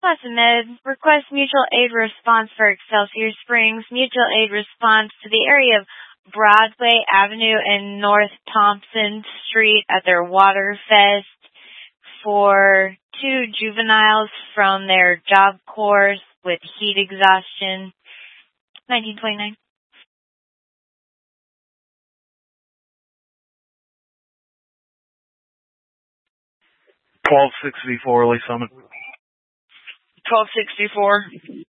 Lesson Med. Request mutual aid response for Excelsior Springs. Mutual aid response to the area of Broadway Avenue and North Thompson Street at their Water Fest for 2 juveniles from their job course with heat exhaustion. 1929. 1264, Lee Summit. 1264.